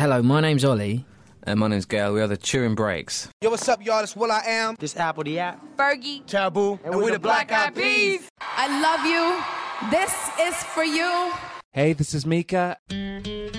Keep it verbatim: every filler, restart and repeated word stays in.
Hello, my name's Ollie. And my name's Gail. We are the Turin Breaks. Yo, what's up, y'all? It's Will I Am. This Apple the App. Fergie. Taboo. And, and we're, we're the Black, Black Eyed Peas. Peas. I love you. This is for you. Hey, this is Mika.